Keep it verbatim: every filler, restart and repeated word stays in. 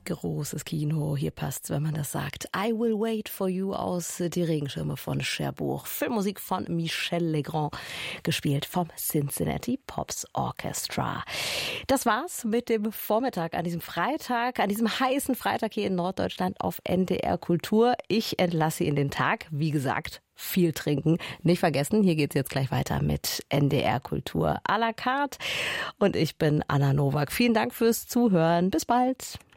Großes Kino, hier passt's, wenn man das sagt. I Will Wait for You aus Die Regenschirme von Cherbourg. Filmmusik von Michel Legrand, gespielt vom Cincinnati Pops Orchestra. Das war's mit dem Vormittag an diesem Freitag, an diesem heißen Freitag hier in Norddeutschland auf N D R Kultur. Ich entlasse Sie in den Tag. Wie gesagt, viel trinken. Nicht vergessen, hier geht's jetzt gleich weiter mit N D R Kultur à la carte. Und ich bin Anna Nowak. Vielen Dank fürs Zuhören. Bis bald.